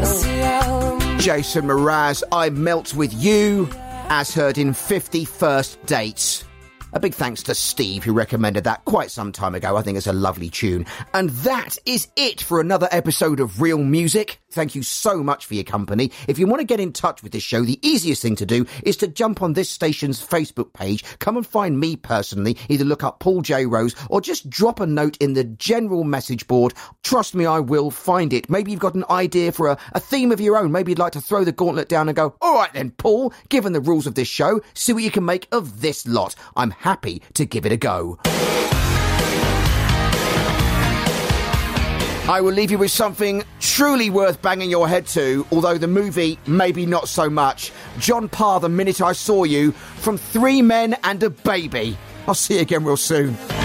Jason Mraz, I Melt With You, as heard in 50 First Dates. A big thanks to Steve, who recommended that quite some time ago. I think it's a lovely tune. And that is it for another episode of Real Music. Thank you so much for your company. If you want to get in touch with this show, the easiest thing to do is to jump on this station's Facebook page. Come and find me personally. Either look up Paul J. Rose or just drop a note in the general message board. Trust me, I will find it. Maybe you've got an idea for a theme of your own. Maybe you'd like to throw the gauntlet down and go, all right then, Paul, given the rules of this show, see what you can make of this lot. I'm happy to give it a go. I will leave you with something truly worth banging your head to, although the movie maybe not so much. John Parr, The Minute I Saw You, from Three Men and a Baby. I'll see you again real soon.